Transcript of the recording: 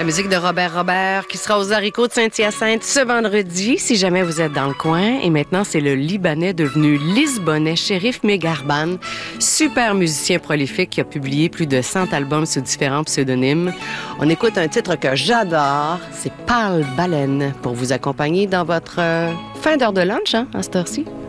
musique de Robert qui sera aux haricots de Saint-Hyacinthe ce vendredi, si jamais vous êtes dans le coin. Et maintenant, c'est le Libanais devenu Lisbonnais, Cherif Megarban, super musicien prolifique qui a publié plus de 100 albums sous différents pseudonymes. On écoute un titre que j'adore, c'est Pâle Baleine, pour vous accompagner dans votre fin d'heure de lunch, à cette heure-ci.